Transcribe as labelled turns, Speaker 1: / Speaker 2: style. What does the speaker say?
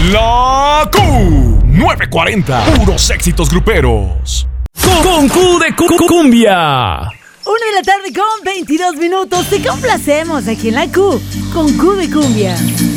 Speaker 1: La Q940. Puros éxitos gruperos.
Speaker 2: Con Q de cumbia.
Speaker 3: 1 de la tarde con 22 minutos. Te complacemos aquí en la Q con Q de cumbia.